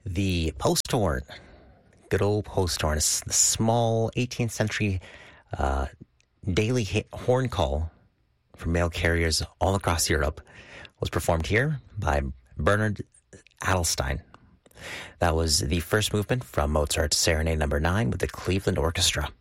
The post horn, good old post horn, is the small 18th century daily horn call for mail carriers all across Europe, was performed here by Bernard Adelstein. That was the first movement from Mozart's Serenade No. 9 with the Cleveland Orchestra.